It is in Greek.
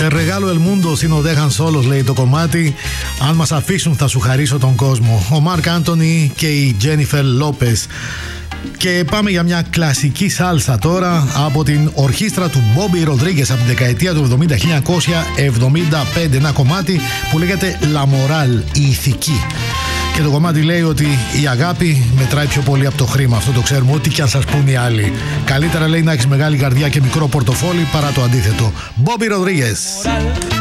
Regalo el mundo si nos dejan solos, λέει το κομμάτι. Αν μας αφήσουν θα σου χαρίσω τον κόσμο. Ο Μαρκ Άντονι και η Τζένιφερ Λόπες. Και πάμε για μια κλασική σάλσα τώρα από την ορχήστρα του Μπόμπι Ροντρίγκες από την δεκαετία του 70, 1975. Ένα κομμάτι που λέγεται La Moral, η ηθική. Και το κομμάτι λέει ότι η αγάπη μετράει πιο πολύ από το χρήμα. Αυτό το ξέρουμε, ό,τι και αν σας πούν οι άλλοι. Καλύτερα, λέει, να έχεις μεγάλη καρδιά και μικρό πορτοφόλι παρά το αντίθετο. Μπόμπι Ροντρίγκες.